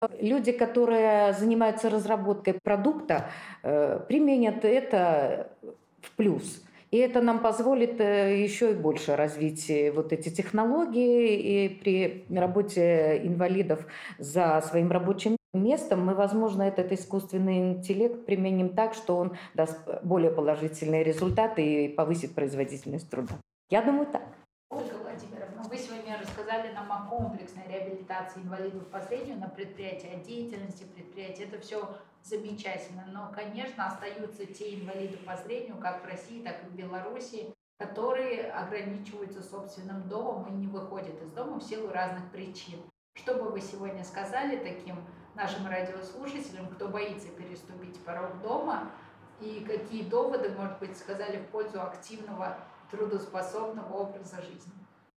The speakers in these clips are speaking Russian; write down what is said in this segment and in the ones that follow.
Люди, которые занимаются разработкой продукта, применят это в плюс. И это нам позволит еще и больше развить вот эти технологии. И при работе инвалидов за своим рабочим местом мы, возможно, этот искусственный интеллект применим так, что он даст более положительные результаты и повысит производительность труда. Я думаю, так. Ольга Владимировна, вы сегодня рассказали нам о комплексной реабилитации инвалидов по зрению на предприятии, о деятельности предприятия. Это все замечательно. Но, конечно, остаются те инвалиды по зрению, как в России, так и в Беларуси, которые ограничиваются собственным домом и не выходят из дома в силу разных причин. Что бы вы сегодня сказали таким нашим радиослушателям, кто боится переступить порог дома, и какие доводы, может быть, сказали в пользу активного трудоспособного образа жизни?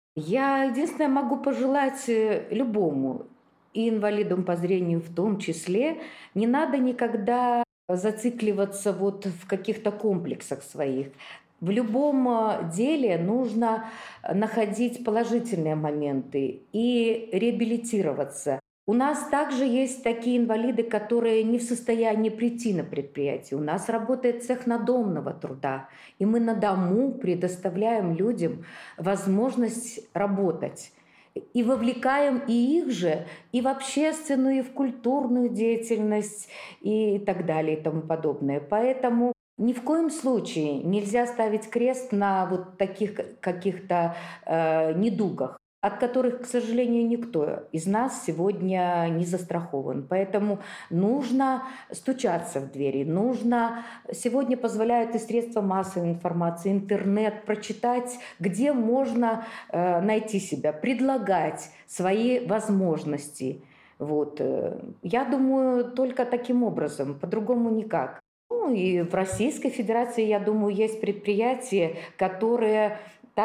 Я единственное могу пожелать любому, и инвалидам по зрению в том числе, не надо никогда зацикливаться вот в каких-то комплексах своих. В любом деле нужно находить положительные моменты и реабилитироваться. У нас также есть такие инвалиды, которые не в состоянии прийти на предприятие. У нас работает цех надомного труда, и мы на дому предоставляем людям возможность работать. И вовлекаем и их же, и в общественную, и в культурную деятельность, и так далее, и тому подобное. Поэтому ни в коем случае нельзя ставить крест на вот таких каких-то недугах, от которых, к сожалению, никто из нас сегодня не застрахован. Поэтому нужно стучаться в двери, нужно... Сегодня позволяют и средства массовой информации, интернет, прочитать, где можно найти себя, предлагать свои возможности. Вот. Я думаю, только таким образом, по-другому никак. Ну и в Российской Федерации, я думаю, есть предприятия, которые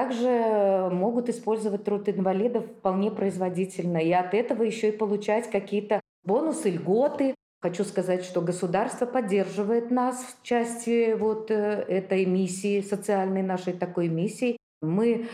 также могут использовать труд инвалидов вполне производительно. И от этого еще и получать какие-то бонусы, льготы. Хочу сказать, что государство поддерживает нас в части вот этой миссии, социальной нашей такой миссии. Мы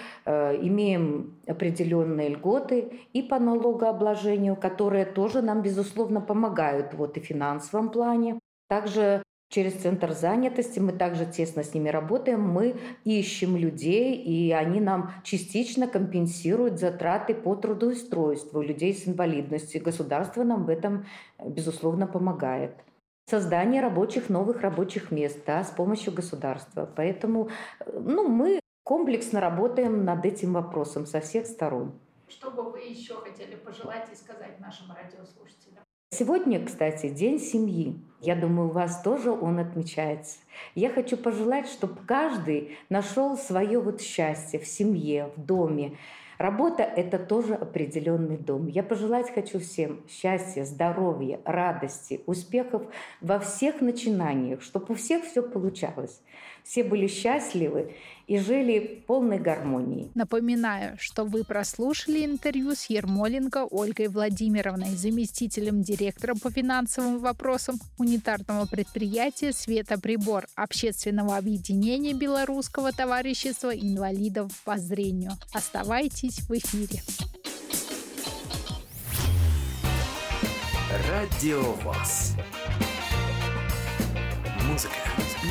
имеем определенные льготы и по налогообложению, которые тоже нам, безусловно, помогают вот и в финансовом плане. Также через Центр занятости мы также тесно с ними работаем, мы ищем людей, и они нам частично компенсируют затраты по трудоустройству людей с инвалидностью. Государство нам в этом, безусловно, помогает. Создание новых рабочих мест, да, с помощью государства. Поэтому мы комплексно работаем над этим вопросом со всех сторон. Что бы вы еще хотели пожелать и сказать нашим радиослушателям? Сегодня, кстати, День семьи. Я думаю, у вас тоже он отмечается. Я хочу пожелать, чтобы каждый нашел свое вот счастье в семье, в доме. Работа – это тоже определенный дом. Я пожелать хочу всем счастья, здоровья, радости, успехов во всех начинаниях, чтобы у всех все получалось. Все были счастливы и жили в полной гармонии. Напоминаю, что вы прослушали интервью с Ермоленко Ольгой Владимировной, заместителем директора по финансовым вопросам унитарного предприятия «Светоприбор» общественного объединения Белорусского товарищества инвалидов по зрению. Оставайтесь в эфире. Радио ВОС. Музыка,